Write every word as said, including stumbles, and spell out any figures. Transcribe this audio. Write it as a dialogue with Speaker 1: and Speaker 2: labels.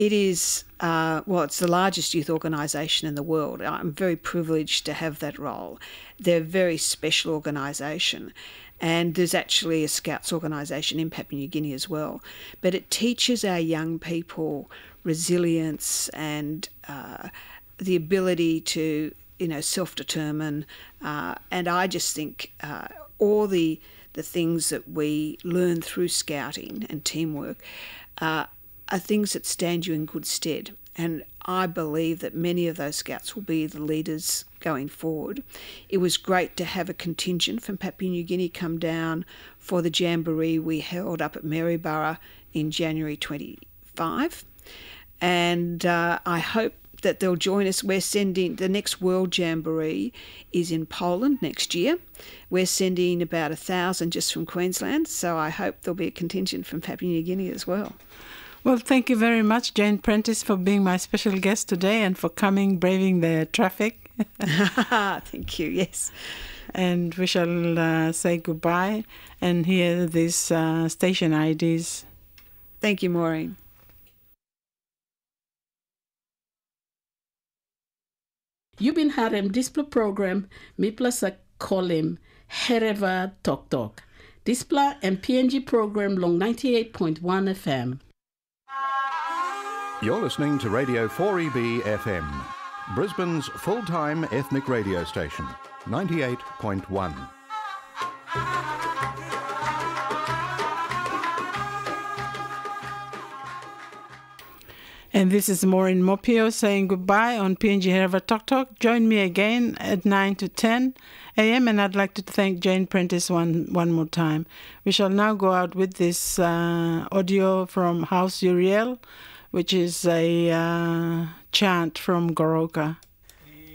Speaker 1: It is, uh, well, it's the largest youth organisation in the world. I'm very privileged to have that role. They're a very special organisation, and there's actually a Scouts organisation in Papua New Guinea as well. But it teaches our young people resilience and uh, the ability to, you know, self-determine. Uh, and I just think uh, all the the things that we learn through scouting and teamwork uh, are things that stand you in good stead. And I believe that many of those scouts will be the leaders going forward. It was great to have a contingent from Papua New Guinea come down for the jamboree we held up at Maryborough in January twenty-five. And uh, I hope that they'll join us. We're sending, the next World Jamboree is in Poland next year. We're sending about a thousand just from Queensland, so I hope there'll be a contingent from Papua New Guinea as well.
Speaker 2: Well, thank you very much, Jane Prentice, for being my special guest today and for coming, braving the traffic.
Speaker 1: Thank you, yes.
Speaker 2: And we shall uh, say goodbye and hear these uh, station I Ds.
Speaker 1: Thank you, Maureen.
Speaker 3: Yubin harem displa program mipla sa kolim hereva tok tok. Displa and P N G program long ninety-eight point one F M.
Speaker 4: You're listening to Radio four E B F M, Brisbane's full-time ethnic radio station, ninety-eight point one.
Speaker 2: And this is Maureen Mopio saying goodbye on P N G Hereva Tok Tok. Join me again at nine to ten A M and I'd like to thank Jane Prentice one, one more time. We shall now go out with this uh, audio from House Uriel, which is a uh, chant from Goroka.